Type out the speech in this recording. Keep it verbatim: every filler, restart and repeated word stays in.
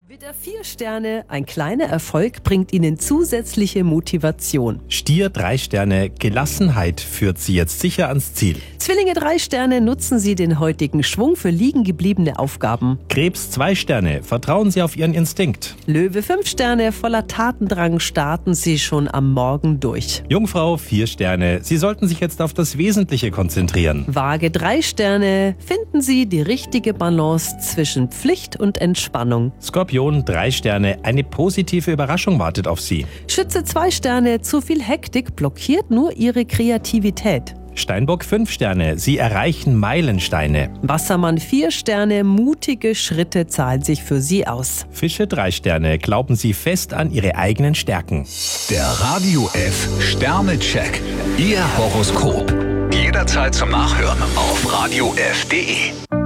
Widder vier Sterne, ein kleiner Erfolg bringt Ihnen zusätzliche Motivation. Stier drei Sterne, Gelassenheit führt Sie jetzt sicher ans Ziel. Zwillinge drei Sterne, nutzen Sie den heutigen Schwung für liegen gebliebene Aufgaben. Krebs zwei Sterne, vertrauen Sie auf Ihren Instinkt. Löwe fünf Sterne, voller Tatendrang starten Sie schon am Morgen durch. Jungfrau vier Sterne, Sie sollten sich jetzt auf das Wesentliche konzentrieren. Waage drei Sterne, finden Sie die richtige Balance zwischen Pflicht und Entspannung. Skorpion drei Sterne, eine positive Überraschung wartet auf Sie. Schütze zwei Sterne, zu viel Hektik blockiert nur Ihre Kreativität. Steinbock fünf Sterne, Sie erreichen Meilensteine. Wassermann vier Sterne, mutige Schritte zahlen sich für Sie aus. Fische drei Sterne, glauben Sie fest an Ihre eigenen Stärken. Der Radio F Sternecheck. Ihr Horoskop. Jederzeit zum Nachhören auf radio f punkt de.